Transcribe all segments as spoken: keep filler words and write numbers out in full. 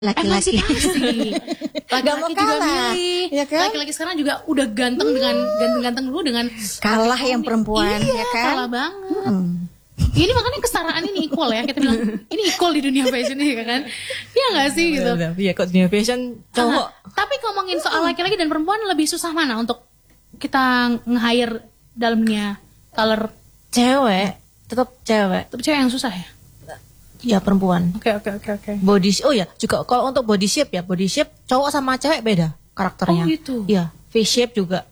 laki-laki. Laki-laki juga milih. Ya kan? Laki-laki sekarang juga udah ganteng dengan ganteng-ganteng dulu dengan kalah yang perempuan, iya, ya kan? Kalah banget. Hmm. Ini makanya kesetaraan ini equal ya, kita bilang ini equal di dunia fashion ini kan. Iya nggak sih gitu. Iya kok dunia fashion cowok. Uh, tapi ngomongin soal laki-laki dan perempuan lebih susah mana untuk kita nge-hire dalam dunia color? Cewek, tetap cewek. Tapi cewek yang susah ya? Ya perempuan. Oke oke oke oke. Body oh ya juga kalau untuk body shape ya body shape cowok sama cewek beda karakternya. Oh gitu. Iya face shape juga.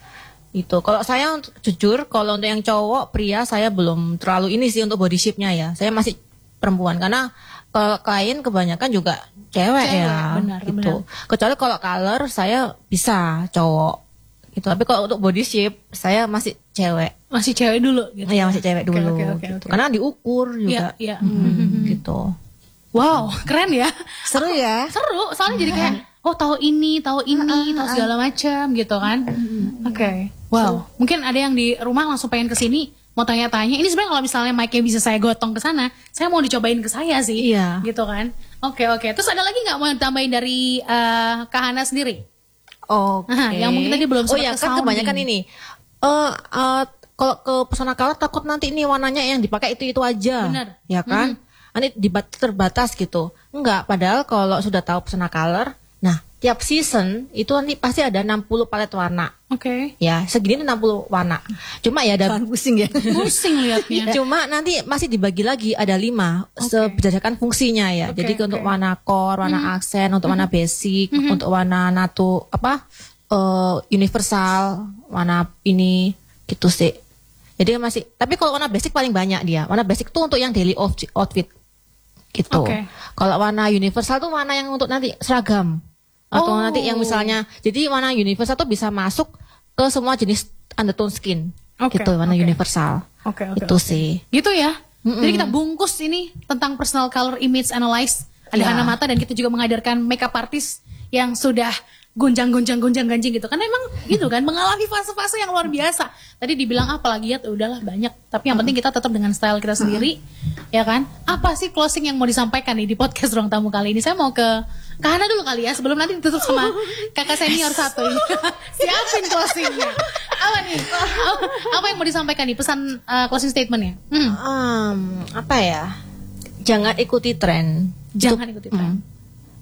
Itu kalau saya untuk jujur kalau untuk yang cowok pria saya belum terlalu ini sih untuk body shape-nya ya. Saya masih perempuan karena kalau klien kebanyakan juga cewek, cewek ya. Benar, gitu. Benar. Kecuali kalau color saya bisa cowok. Gitu. Tapi kalau untuk body shape saya masih cewek. Masih cewek dulu gitu. Iya masih cewek dulu. Okay, okay, gitu. okay. Karena diukur juga. Iya, iya. Hmm, gitu. Wow, keren ya. Seru ya. Seru, soalnya jadi kayak oh tahu ini, tahu ini, tahu segala macam gitu kan. Oke. Okay. Wow. Mungkin ada yang di rumah langsung pengen ke sini mau tanya-tanya. Ini sebenarnya kalau misalnya mic-nya bisa saya gotong ke sana, saya mau dicobain ke saya sih. Iya. Gitu kan. Oke, okay, oke. Okay. Terus ada lagi nggak mau tambahin dari uh, Kak Hana sendiri? Oke. Okay. Yang mungkin tadi belum sempat. Oh ya kan kebanyakan ini. Eh uh, uh, kalau ke pesona color takut nanti ini warnanya yang dipakai itu-itu aja. Benar. Ya kan? Mm-hmm. Nanti dibat terbatas gitu. Enggak, padahal kalau sudah tahu pesona color, nah, tiap season itu nanti pasti ada enam puluh palet warna. Oke. Okay. Ya, segini enam puluh warna. Cuma ya ada pusing ya. Pusing liatnya. Cuma nanti masih dibagi lagi ada lima okay. berdasarkan fungsinya ya. Okay, Jadi okay. untuk warna core, warna mm-hmm. aksen, untuk mm-hmm. warna basic, mm-hmm. untuk warna natu apa? Uh, universal, warna ini gitu sih. Jadi masih, tapi kalau warna basic paling banyak dia. Warna basic tuh untuk yang daily outfit gitu. Okay. Kalau warna universal tuh warna yang untuk nanti seragam atau oh. nanti yang misalnya, jadi warna universal tuh bisa masuk ke semua jenis undertone skin, okay. gitu warna okay. universal. Okay, okay, itu okay. sih. Gitu ya. Mm-mm. Jadi kita bungkus ini tentang personal color image analyze. Ada ya. Hana Mata dan kita juga menghadirkan makeup artist yang sudah gonjang-gonjang-gonjang-ganjing gitu. Karena emang gitu kan mengalami fase-fase yang luar biasa. Tadi dibilang apa lagi ya, udahlah banyak. Tapi yang penting kita tetap dengan style kita sendiri, ya kan? Apa sih closing yang mau disampaikan nih di podcast Ruang Tamu kali ini? Saya mau ke Kak Hana dulu kali ya, sebelum nanti ditutup sama kakak senior satu ini. Siapin closingnya. Apa nih? Apa yang mau disampaikan nih pesan uh, closing statementnya? Hmm. Um, apa ya? Jangan ikuti tren. Jangan Itu, ikuti tren. Mm,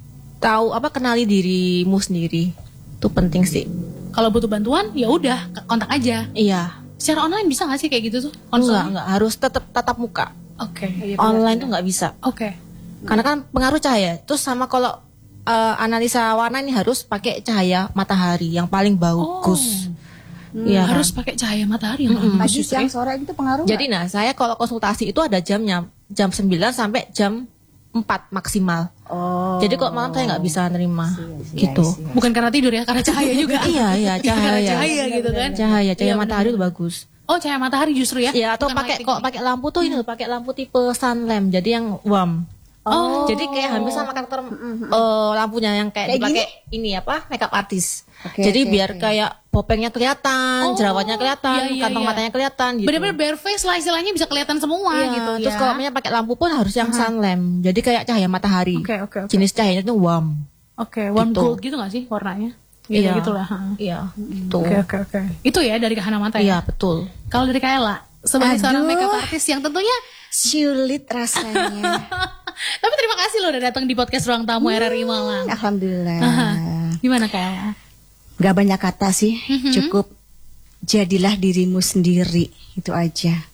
tahu apa kenali dirimu sendiri itu penting sih. Kalau butuh bantuan ya udah kontak aja. Iya. Secara online bisa nggak sih kayak gitu tuh? Enggak, enggak harus tetap tatap muka. Oke. Okay. Online tuh nggak bisa. Oke. Okay. Karena kan pengaruh cahaya. Terus sama kalau uh, analisa warna ini harus pakai cahaya matahari yang paling bagus. Oh. Iya, hmm, harus kan? Pakai cahaya matahari yang hmm. Pagi, siang, sore itu pengaruh. Jadi gak? Nah, saya kalau konsultasi itu ada jamnya, jam sembilan sampai jam empat maksimal. Oh. Jadi kok malam saya nggak bisa nerima see, see, gitu. See, see. Bukan karena tidur ya, karena cahaya juga. Iya, iya, cahaya. Cahaya gitu kan. Cahaya, cahaya ya, matahari itu bener. Bagus. Oh, cahaya matahari justru ya? Iya, atau pakai kok pakai lampu tuh hmm. ini pakai lampu tipe sun lamp. Jadi yang warm. Oh. Jadi kayak hampir sama karakter uh, lampunya yang kayak, kayak dipakai ini apa? Makeup artist. Okay, jadi okay, biar okay. kayak popengnya kelihatan, oh, jerawatnya kelihatan, iya, iya, kantong iya. matanya kelihatan gitu. Benar-benar bare face lah istilahnya bisa kelihatan semua iya, gitu. Terus ya. kalau misalnya pakai lampu pun harus yang uh-huh. sun lamp. Jadi kayak cahaya matahari. Okay, okay, okay. Jenis cahayanya itu warm. Oke, okay, warm gitu. Gold gitu nggak sih warnanya? Gitu, iya, gitulah. Iya, gitu. Oke, oke, oke. Itu ya dari Kak Hana Mata ya? Iya, betul. Kalau dari Kak Ella, sebagai Aduh. seorang makeup artist yang tentunya sulit rasanya. Tapi terima kasih loh udah datang di podcast Ruang Tamu hmm, R R I Malang. Alhamdulillah. Aha. Gimana Kak Ella? Gak banyak kata sih, mm-hmm. cukup jadilah dirimu sendiri, itu aja.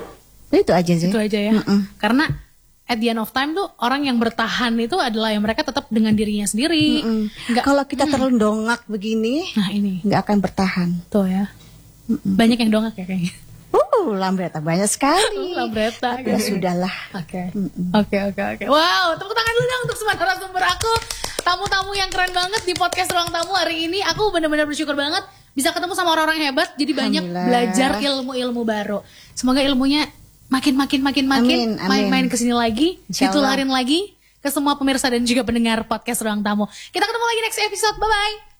Itu aja sih. Itu aja ya. Mm-mm. Karena at the end of time tuh orang yang bertahan itu adalah yang mereka tetap dengan dirinya sendiri. Kalau kita mm. terlalu dongak begini, nah ini nggak akan bertahan. Tuh ya. Mm-mm. Banyak yang dongak ya kayaknya. Uh, lambreta banyak sekali. Uh, lambreta. Ya sudahlah. Oke. Oke, oke, oke. Wow, tepuk tangan dulu dong untuk semua narasumber aku. Tamu-tamu yang keren banget di podcast Ruang Tamu hari ini. Aku benar-benar bersyukur banget bisa ketemu sama orang-orang hebat. Jadi banyak belajar ilmu-ilmu baru. Semoga ilmunya makin-makin makin makin main-main kesini lagi, ditularin lagi ke semua pemirsa dan juga pendengar podcast Ruang Tamu. Kita ketemu lagi next episode. Bye-bye.